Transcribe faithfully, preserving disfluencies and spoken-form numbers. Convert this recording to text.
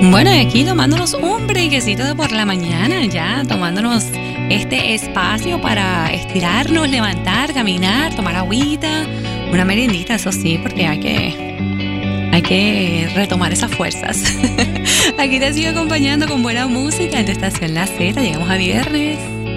Bueno, y aquí tomándonos un brequecito de por la mañana, ya tomándonos este espacio para estirarnos, levantar, caminar, tomar agüita, una meriendita, eso sí, porque hay que, hay que retomar esas fuerzas. Aquí te sigo acompañando con buena música en tu estación La Z, llegamos a viernes.